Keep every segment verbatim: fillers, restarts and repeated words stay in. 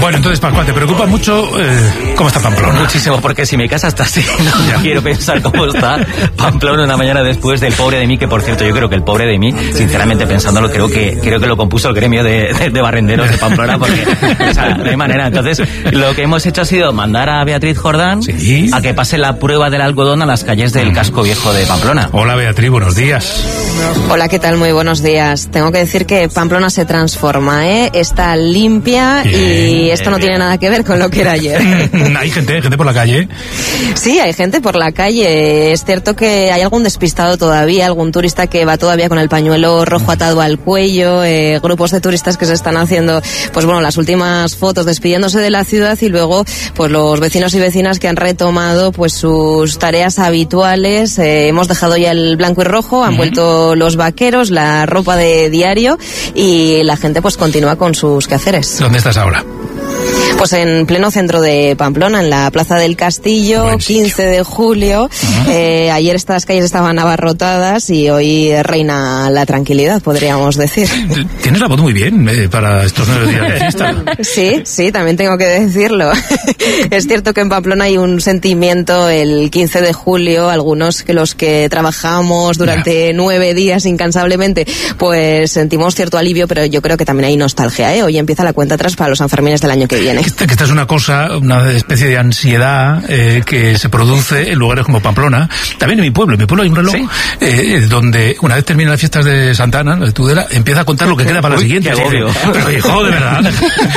Bueno, entonces, Pascual, ¿te preocupa mucho eh, cómo está Pamplona? Muchísimo, porque si mi casa está así, no quiero pensar cómo está Pamplona una mañana después del Pobre de mí, que por cierto, yo creo que el Pobre de mí, sinceramente pensándolo, creo que creo que lo compuso el gremio de, de, de barrenderos de Pamplona, porque o sea, no hay manera. Entonces, lo que hemos hecho ha sido mandar a Beatriz Jordán ¿Sí? a que pase la prueba del algodón a las calles del casco viejo de Pamplona. Hola, Beatriz, buenos días. Hola, ¿qué tal? Muy buenos días. Tengo que decir que Pamplona se transforma, ¿eh? Está limpia bien, y esto no tiene nada que ver con lo que era ayer. ¿Hay gente, hay gente por la calle? Sí, hay gente por la calle. Es cierto que hay algún despistado todavía, algún turista que va todavía con el pañuelo rojo atado al cuello, eh, grupos de turistas que se están haciendo, pues bueno, las últimas fotos despidiéndose de la ciudad, y luego, pues los vecinos y vecinas que han retomado, pues sus tareas habituales. Eh, hemos dejado ya el blanco y rojo, han uh-huh. vuelto los vaqueros, la ropa de diario, y la gente pues continúa con sus quehaceres. ¿Dónde estás ahora? Pues en pleno centro de Pamplona, en la Plaza del Castillo, quince de julio. Uh-huh. Eh, ayer estas calles estaban abarrotadas y hoy reina la tranquilidad, podríamos decir. Tienes la voz muy bien eh, para estos nueve días de fiesta. Sí, sí, también tengo que decirlo. Es cierto que en Pamplona hay un sentimiento el quince de julio, algunos que los que trabajamos durante yeah. nueve días incansablemente, pues sentimos cierto alivio, pero yo creo que también hay nostalgia, ¿eh? Hoy empieza la cuenta atrás para los Sanfermines del año que viene. Que esta es una cosa, una especie de ansiedad eh, que se produce en lugares como Pamplona. También en mi pueblo, en mi pueblo hay un reloj ¿Sí? eh, donde una vez terminan las fiestas de Santa Ana, de Tudela, empieza a contar lo que queda para la Uy, siguiente. Pero hijo, de verdad,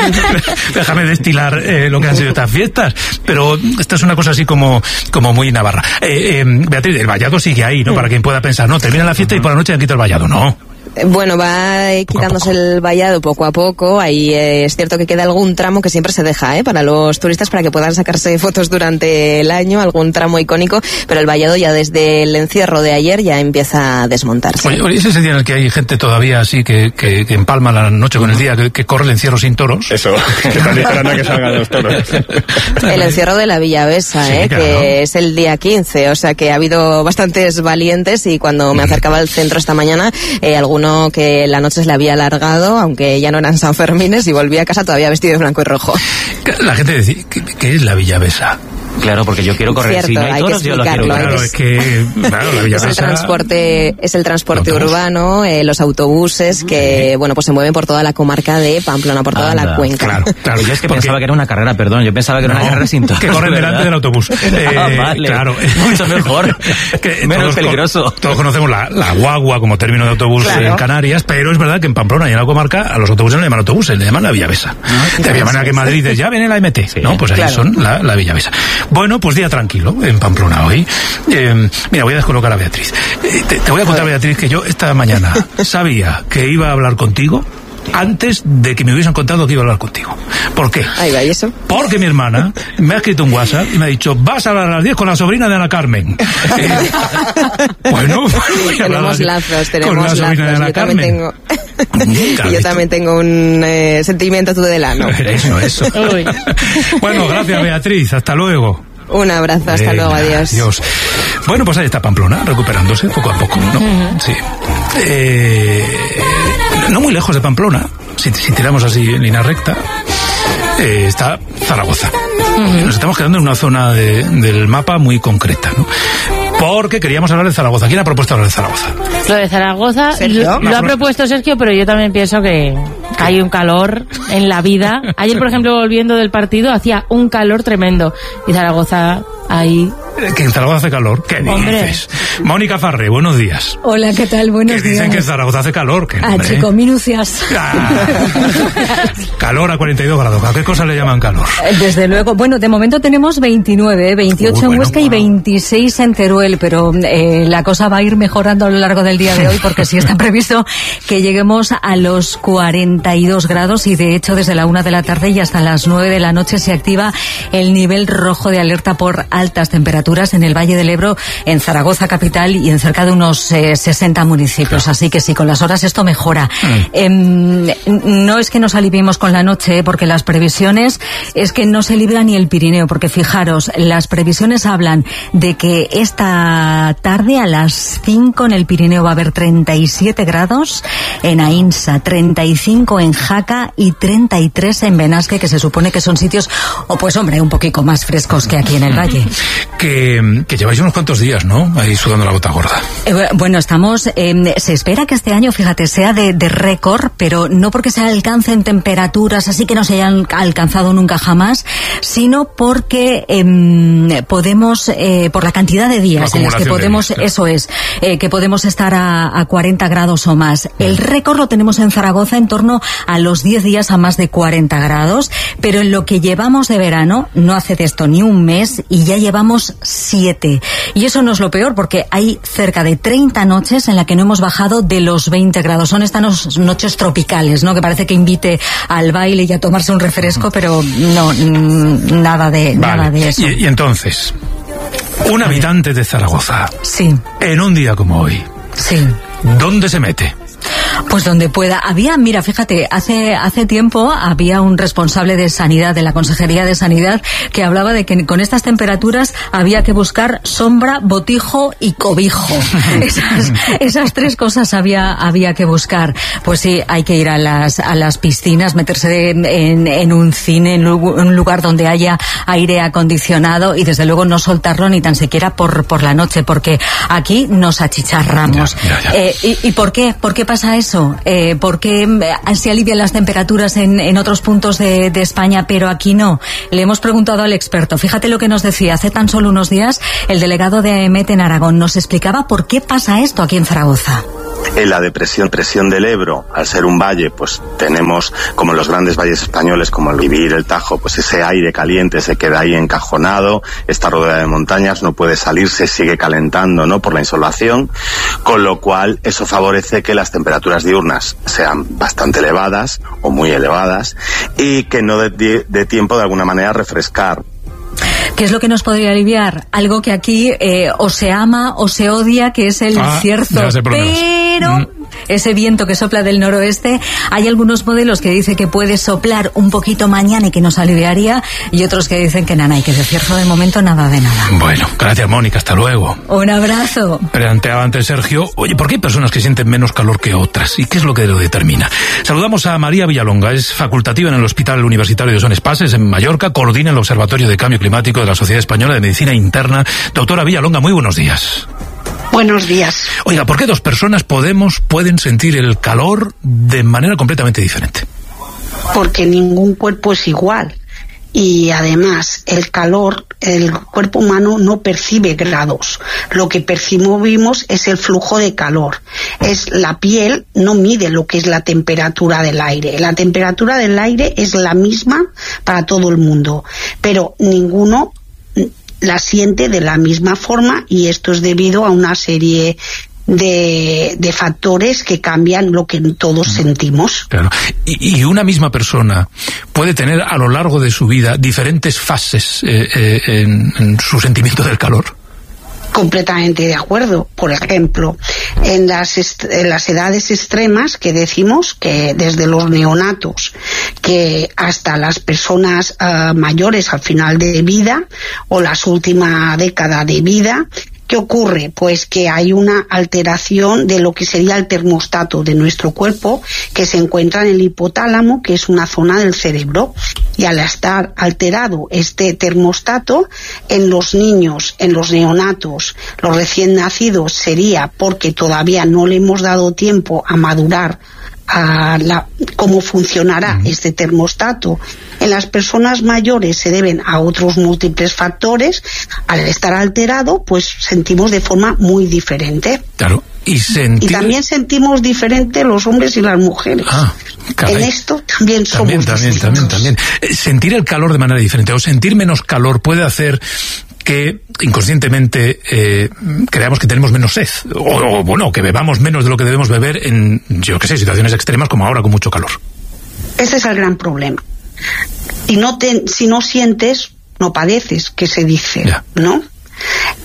déjame destilar eh, lo que han sido estas fiestas. Pero esta es una cosa así como, como muy navarra. Eh, eh, Beatriz, el vallado sigue ahí, ¿no? Para quien pueda pensar, no, termina la fiesta y por la noche han quitado el vallado, no. Bueno, va eh, quitándose el vallado poco a poco. Ahí eh, es cierto que queda algún tramo que siempre se deja, ¿eh? Para los turistas, para que puedan sacarse fotos durante el año, algún tramo icónico, pero el vallado ya desde el encierro de ayer ya empieza a desmontarse. Oye, oye, ese es el día en el que hay gente todavía así que, que, que empalma la noche con el día, que, que corre el encierro sin toros. Eso, que están esperando a que salgan los toros. El encierro de la Villavesa, sí, ¿eh? Claro. Que es el día quince, o sea que ha habido bastantes valientes, y cuando me acercaba al centro esta mañana, eh, algunos que la noche se le había alargado, aunque ya no eran Sanfermines, y volvía a casa todavía vestido de blanco y rojo. La gente dice, ¿qué, qué es la Villavesa? Claro, porque yo quiero correr. Cierto, si no hay, hay toros, yo lo quiero. Claro, que... es que claro, la Villavesa... Es el transporte, es el transporte urbano, eh, los autobuses que, bueno, pues se mueven por toda la comarca de Pamplona, por toda Anda, la cuenca. Claro, claro. Yo es que porque... pensaba que era una carrera, perdón, yo pensaba que era no, una carrera sin toros. Que corren delante del autobús. Eh, ah, vale. Claro. Mucho mejor. que Menos todos peligroso. Con, todos conocemos la, la guagua como término de autobús claro. en Canarias, pero es verdad que en Pamplona y en la comarca a los autobuses no le llaman autobuses, le llaman la Villavesa. Ah, de la manera que en Madrid dices, ya viene la M T, sí, ¿no? Pues ahí claro. son la, la Villavesa. Bueno, pues día tranquilo en Pamplona hoy. Eh, mira, voy a descolocar a Beatriz. Eh, te, te voy a contar, Beatriz, que yo esta mañana sabía que iba a hablar contigo antes de que me hubiesen contado que iba a hablar contigo. ¿Por qué? Ahí va, ¿y eso? Porque mi hermana me ha escrito un WhatsApp y me ha dicho, vas a hablar a las diez con la sobrina de Ana Carmen. Eh, bueno, tenemos lazos, tenemos con la sobrina lazos. de Ana yo Carmen. También tengo... y yo también tengo un eh, sentimiento tudelano. Eso, eso. Bueno, gracias, Beatriz. Hasta luego. Un abrazo, hasta Venga, luego, adiós. Adiós. Bueno, pues ahí está Pamplona, recuperándose poco a poco, ¿no? Uh-huh. Sí. Eh, no muy lejos de Pamplona, si, si tiramos así en línea recta, eh, está Zaragoza. Uh-huh. Nos estamos quedando en una zona de, del mapa muy concreta, ¿no? Porque queríamos hablar de Zaragoza. ¿Quién ha propuesto hablar de Zaragoza? Lo de Zaragoza lo, lo ha propuesto Sergio, pero yo también pienso que hay un calor en la vida. Ayer, por ejemplo, volviendo del partido, hacía un calor tremendo. Y Zaragoza, ahí... Que en Zaragoza hace calor. ¿Qué Hombre. dices? Mónica Farré, buenos días. Hola, ¿qué tal? Buenos días. Que dicen días. que en Zaragoza hace calor. Que, ah, hombre. Chico, minucias. Ah, calor a cuarenta y dos grados. ¿A qué cosa le llaman calor? Desde luego. Bueno, de momento tenemos veintinueve, veintiocho Uy, bueno, en Huesca wow. y veintiséis en Teruel, pero eh, la cosa va a ir mejorando a lo largo del día de hoy, porque sí está previsto que lleguemos a los cuarenta y dos grados, y de hecho desde la una de la tarde y hasta las nueve de la noche se activa el nivel rojo de alerta por altas temperaturas. temperaturas en el Valle del Ebro, en Zaragoza capital y en cerca de unos eh, sesenta municipios. Claro. Así que sí, con las horas esto mejora. Mm. Eh, no es que nos aliviemos con la noche, porque las previsiones es que no se libra ni el Pirineo, porque fijaros, las previsiones hablan de que esta tarde a las cinco en el Pirineo va a haber treinta y siete grados, en Aínsa treinta y cinco, en Jaca y treinta y tres en Benasque, que se supone que son sitios, o pues hombre, un poquito más frescos que aquí en el Valle. Que, que lleváis unos cuantos días, ¿no? Ahí sudando la gota gorda. Eh, bueno, estamos, eh, se espera que este año, fíjate, sea de, de récord, pero no porque se alcancen temperaturas así que no se hayan alcanzado nunca jamás, sino porque eh, podemos, eh, por la cantidad de días en los que podemos, días, eso es, eh, que podemos estar a, a cuarenta grados o más. El récord lo tenemos en Zaragoza en torno a los diez días a más de cuarenta grados, pero en lo que llevamos de verano, no hace de esto ni un mes, y ya llevamos siete. Y eso no es lo peor, porque hay cerca de treinta noches en las que no hemos bajado de los veinte grados. Son estas noches tropicales, ¿no? Que parece que invite al baile y a tomarse un refresco, pero no, nada de, vale. nada de eso. Y, y entonces, un habitante de Zaragoza, sí, en un día como hoy, sí, ¿dónde se mete? Pues donde pueda. Había, mira, fíjate, hace hace tiempo había un responsable de Sanidad, de la Consejería de Sanidad, que hablaba de que con estas temperaturas había que buscar sombra, botijo y cobijo. Esas, esas tres cosas había había que buscar. Pues sí, hay que ir a las a las piscinas, meterse en, en, en un cine, en un lugar donde haya aire acondicionado, y desde luego no soltarlo ni tan siquiera por por la noche, porque aquí nos achicharramos. Ya, ya, ya. Eh, y, ¿Y por qué? ¿Por qué pasa eso? Eh, ¿Por qué se alivian las temperaturas en, en otros puntos de, de España, pero aquí no? Le hemos preguntado al experto. Fíjate lo que nos decía hace tan solo unos días el delegado de AEMET en Aragón. Nos explicaba por qué pasa esto aquí en Zaragoza. En la depresión presión del Ebro, al ser un valle, pues tenemos, como en los grandes valles españoles, como el Vivir, el Tajo, pues ese aire caliente se queda ahí encajonado, está rodeada de montañas, no puede salir, se sigue calentando, ¿no?, por la insolación, con lo cual eso favorece que las temperaturas diurnas sean bastante elevadas o muy elevadas y que no dé de tiempo de alguna manera a refrescar. ¿Qué es lo que nos podría aliviar? Algo que aquí eh, o se ama o se odia, que es el ah, cierzo. Pero mm. ese viento que sopla del noroeste, hay algunos modelos que dicen que puede soplar un poquito mañana y que nos aliviaría, y otros que dicen que nada, y que de cierzo de momento nada de nada. Bueno, gracias, Mónica, hasta luego. Un abrazo. Planteaba antes Sergio, oye, ¿por qué hay personas que sienten menos calor que otras? ¿Y qué es lo que lo determina? Saludamos a María Villalonga, es facultativa en el Hospital Universitario de Son Espases, en Mallorca, coordina el Observatorio de Cambio Climático de la Sociedad Española de Medicina Interna. Doctora Villalonga, muy buenos días. Buenos días. Oiga, ¿por qué dos personas podemos, pueden sentir el calor de manera completamente diferente? Porque ningún cuerpo es igual. Y además, el calor, el cuerpo humano no percibe grados. Lo que percibimos es el flujo de calor. Es la piel no mide lo que es la temperatura del aire. La temperatura del aire es la misma para todo el mundo, pero ninguno la siente de la misma forma, y esto es debido a una serie de, de factores que cambian lo que todos sentimos. Claro. Y, y una misma persona puede tener a lo largo de su vida diferentes fases eh, eh, en, en su sentimiento del calor. Completamente de acuerdo. Por ejemplo, en las, est- en las edades extremas, que decimos que desde los neonatos que hasta las personas uh, mayores al final de vida o las últimas décadas de vida, ¿qué ocurre? Pues que hay una alteración de lo que sería el termostato de nuestro cuerpo, que se encuentra en el hipotálamo, que es una zona del cerebro. Y al estar alterado este termostato, en los niños, en los neonatos, los recién nacidos, sería porque todavía no le hemos dado tiempo a madurar a la, cómo funcionará este termostato. En las personas mayores se deben a otros múltiples factores. Al estar alterado, pues sentimos de forma muy diferente. Claro. Y, sentir... y también sentimos diferente los hombres y las mujeres. Ah, en esto también somos también, también, también, también. Sentir el calor de manera diferente o sentir menos calor puede hacer que inconscientemente eh, creamos que tenemos menos sed, o, o bueno, que bebamos menos de lo que debemos beber en, yo qué sé, situaciones extremas como ahora con mucho calor. Ese es el gran problema. Y no te, si no sientes, no padeces, que se dice, ya. ¿no?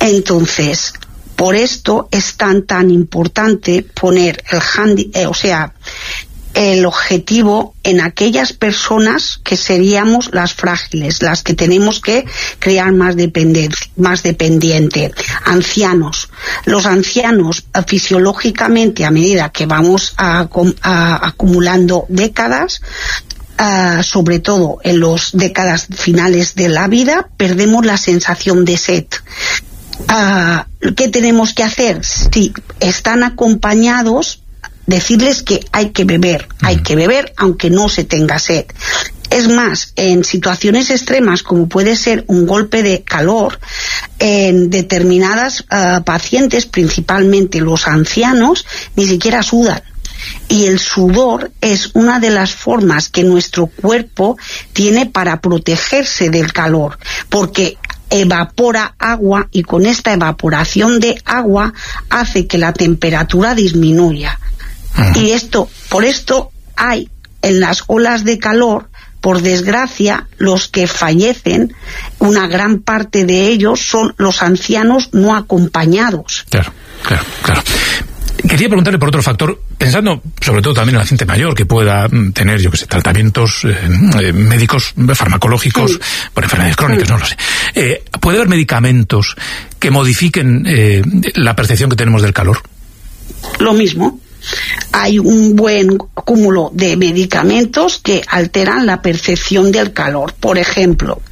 Entonces, por esto es tan tan importante poner el handi eh, o sea, el objetivo en aquellas personas que seríamos las frágiles, las que tenemos que crear más dependencia, más dependiente. Ancianos. Los ancianos, fisiológicamente, a medida que vamos a, a, acumulando décadas, Uh, sobre todo en las décadas finales de la vida, perdemos la sensación de sed. Uh, ¿Qué tenemos que hacer? Si están acompañados, decirles que hay que beber, hay que beber aunque no se tenga sed. Es más, en situaciones extremas como puede ser un golpe de calor, en determinadas uh, pacientes, principalmente los ancianos, ni siquiera sudan. Y el sudor es una de las formas que nuestro cuerpo tiene para protegerse del calor, porque evapora agua y con esta evaporación de agua hace que la temperatura disminuya. Uh-huh. Y esto, por esto hay en las olas de calor, por desgracia, los que fallecen, una gran parte de ellos son los ancianos no acompañados. Claro, claro, claro. Quería preguntarle por otro factor, pensando sobre todo también en la gente mayor que pueda tener, yo que sé, tratamientos eh, médicos, farmacológicos, sí. por enfermedades crónicas, sí. no lo sé. Eh, ¿Puede haber medicamentos que modifiquen eh, la percepción que tenemos del calor? Lo mismo. Hay un buen cúmulo de medicamentos que alteran la percepción del calor. Por ejemplo,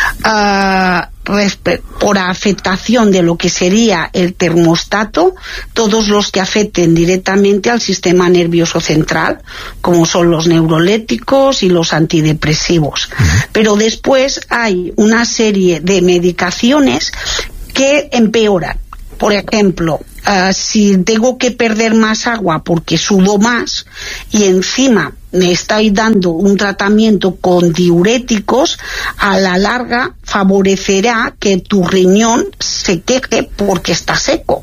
uh, por afectación de lo que sería el termostato, todos los que afecten directamente al sistema nervioso central, como son los neurolépticos y los antidepresivos. Uh-huh. Pero después hay una serie de medicaciones que empeoran. Por ejemplo, uh, si tengo que perder más agua porque sudo más y encima me estoy dando un tratamiento con diuréticos, a la larga favorecerá que tu riñón se queje porque está seco.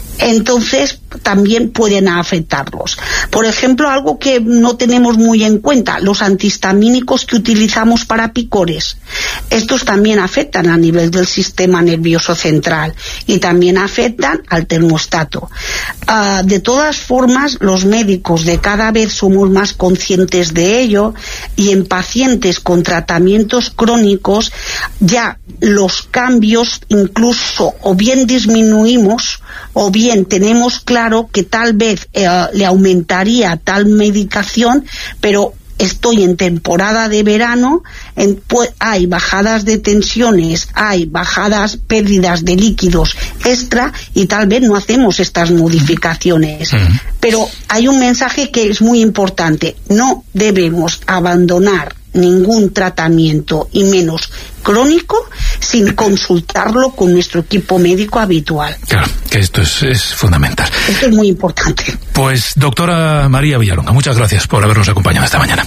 Entonces también pueden afectarlos. Por ejemplo, algo que no tenemos muy en cuenta, los antihistamínicos que utilizamos para picores. Estos también afectan a nivel del sistema nervioso central y también afectan al termostato. Uh, de todas formas, los médicos de cada vez somos más conscientes de ello, y en pacientes con tratamientos crónicos ya los cambios incluso o bien disminuimos o bien tenemos claro que tal vez eh, le aumentaría tal medicación, pero estoy en temporada de verano, en, pues, hay bajadas de tensiones, hay bajadas, pérdidas de líquidos extra, y tal vez no hacemos estas modificaciones. Uh-huh. Pero hay un mensaje que es muy importante: no debemos abandonar ningún tratamiento, y menos crónico, sin consultarlo con nuestro equipo médico habitual. Claro, que esto es, es fundamental. Esto es muy importante. Pues, doctora María Villalonga, muchas gracias por habernos acompañado esta mañana.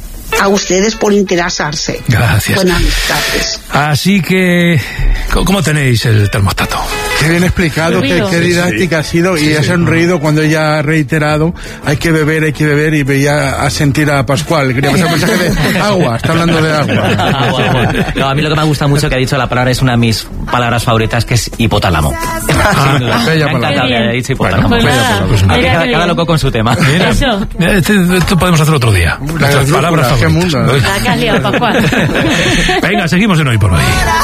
A ustedes por interesarse. Gracias. Buenas tardes. Así que, ¿cómo tenéis el termostato? Qué bien explicado, qué, qué didáctica sí, sí. ha sido, y sí, ha sonreído sí. cuando ella ha reiterado, hay que beber, hay que beber, y veía a sentir a Pascual. Quería pasar un mensaje de agua, está hablando de agua. agua, agua. No, a mí lo que me gusta mucho que ha dicho la palabra, es una de mis palabras favoritas, que es hipotálamo. Ah, me encanta que haya dicho hipotálamo. Bueno, pues nada, pues cada, cada, cada loco con su tema. Mira, Eso. Esto, esto podemos hacer otro día. Nuestras palabras favoritas. La que has liado, Pascual. Venga, seguimos en Hoy por Hoy.